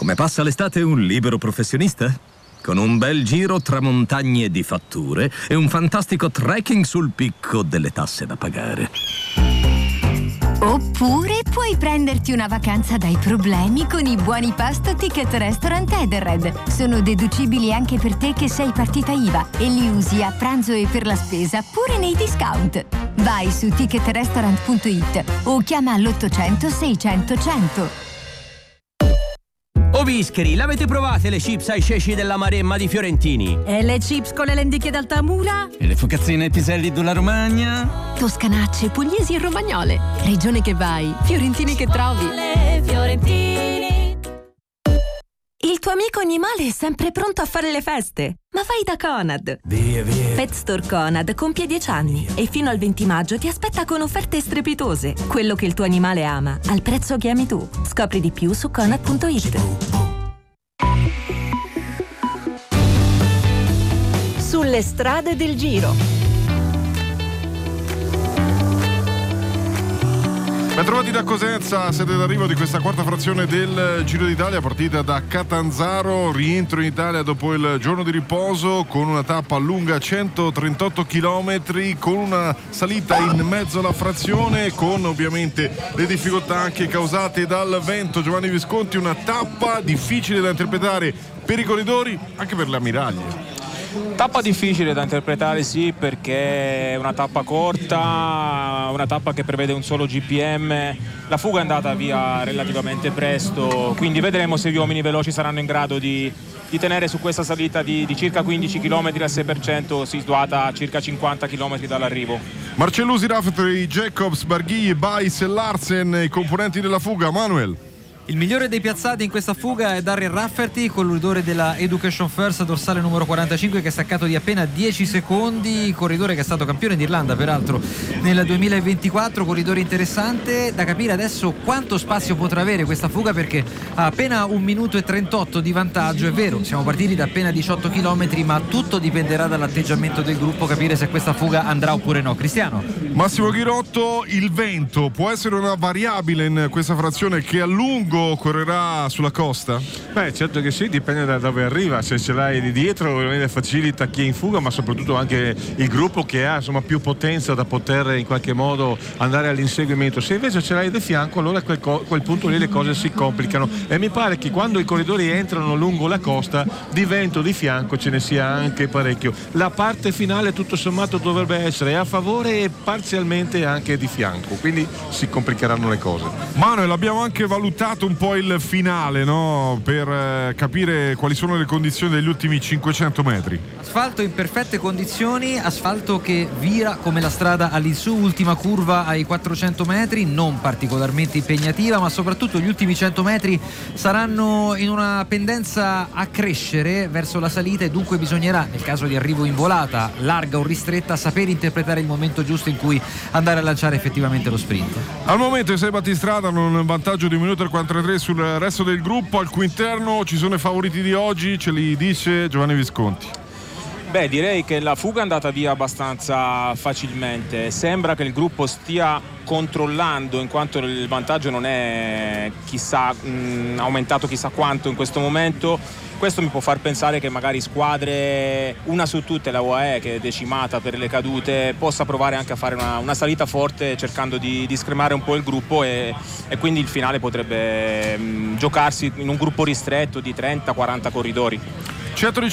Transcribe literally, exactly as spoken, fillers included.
Come passa l'estate un libero professionista? Con un bel giro tra montagne di fatture e un fantastico trekking sul picco delle tasse da pagare. Oppure puoi prenderti una vacanza dai problemi con i buoni pasto Ticket Restaurant Edenred. Sono deducibili anche per te che sei partita I V A e li usi a pranzo e per la spesa pure nei discount. Vai su ticket restaurant punto it o chiama all'ottocento seicento cento. Oh bischeri, l'avete provate le chips ai ceci della Maremma di Fiorentini? E le chips con le lenticchie d'Altamura? E le focazzine ai piselli della Romagna? Toscanacce, pugliesi e romagnole. Regione che vai, Fiorentini che trovi. Fiorentini. Il tuo amico animale è sempre pronto a fare le feste. Ma vai da Conad. Via, via. Pet Store Conad compie dieci anni e fino al venti maggio ti aspetta con offerte strepitose. Quello che il tuo animale ama, al prezzo che ami tu. Scopri di più su conad punto it. Sulle strade del Giro. Bentrovati da Cosenza, siete d'arrivo di questa quarta frazione del Giro d'Italia, partita da Catanzaro, rientro in Italia dopo il giorno di riposo con una tappa lunga centotrentotto chilometri, con una salita in mezzo alla frazione, con ovviamente le difficoltà anche causate dal vento. Giovanni Visconti, una tappa difficile da interpretare per i corridori, anche per le ammiraglie. Tappa difficile da interpretare, sì, perché è una tappa corta, una tappa che prevede un solo G P M, la fuga è andata via relativamente presto, quindi vedremo se gli uomini veloci saranno in grado di, di tenere su questa salita di, di circa quindici chilometri al sei per cento, situata a circa cinquanta chilometri dall'arrivo. Marcellusi, Rafferty, Jacobs, Barghì, Bais e Larsen, i componenti della fuga. Manuel. Il migliore dei piazzati in questa fuga è Darren Rafferty, corridore della Education First, dorsale numero quarantacinque, che è staccato di appena dieci secondi, corridore che è stato campione d'Irlanda peraltro nel duemilaventiquattro, corridore interessante. Da capire adesso quanto spazio potrà avere questa fuga, perché ha appena un minuto e trentotto di vantaggio. È vero, siamo partiti da appena diciotto chilometri, ma tutto dipenderà dall'atteggiamento del gruppo, capire se questa fuga andrà oppure no. Cristiano. Massimo Ghirotto, il vento può essere una variabile in questa frazione che a lungo correrà sulla costa? Beh, certo che sì, dipende da dove arriva. Se ce l'hai di dietro ovviamente facilita chi è in fuga, ma soprattutto anche il gruppo che ha insomma più potenza da poter in qualche modo andare all'inseguimento. Se invece ce l'hai di fianco, allora a quel, co- quel punto lì le cose si complicano, e mi pare che quando i corridori entrano lungo la costa di vento di fianco ce ne sia anche parecchio. La parte finale tutto sommato dovrebbe essere a favore e parzialmente anche di fianco, quindi si complicheranno le cose. Manuel, abbiamo anche valutato un po' il finale, no? Per eh, capire quali sono le condizioni degli ultimi cinquecento metri. Asfalto in perfette condizioni, asfalto che vira come la strada all'insù, ultima curva ai quattrocento metri, non particolarmente impegnativa, ma soprattutto gli ultimi cento metri saranno in una pendenza a crescere verso la salita, e dunque bisognerà, nel caso di arrivo in volata, larga o ristretta, sapere interpretare il momento giusto in cui andare a lanciare effettivamente lo sprint. Al momento i sei battistrada hanno un vantaggio di un minuto e quarantatré sul resto del gruppo. Al cui interno ci sono i favoriti di oggi, ce li dice Giovanni Visconti. Beh, direi che la fuga è andata via abbastanza facilmente, sembra che il gruppo stia controllando, in quanto il vantaggio non è chissà mh, aumentato chissà quanto in questo momento. Questo mi può far pensare che magari squadre, una su tutte la U A E che è decimata per le cadute, possa provare anche a fare una, una salita forte, cercando di, di scremare un po' il gruppo, e, e quindi il finale potrebbe mh, giocarsi in un gruppo ristretto di trenta quaranta corridori.